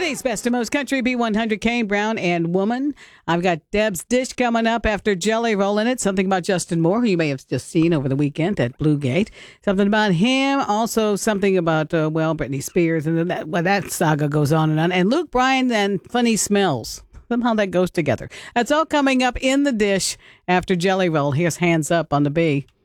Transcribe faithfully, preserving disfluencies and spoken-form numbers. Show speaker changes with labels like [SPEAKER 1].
[SPEAKER 1] Today's best and most country B one hundred, Kane Brown and Woman. I've got Deb's Dish coming up after Jelly Roll in it. Something about Justin Moore, who you may have just seen over the weekend at Blue Gate. Something about him. Also something about, uh, well, Britney Spears. And then that, well, that saga goes on and on. And Luke Bryan and Funny Smells. Somehow that goes together. That's all coming up in the dish after Jelly Roll. Here's Hands Up on the B.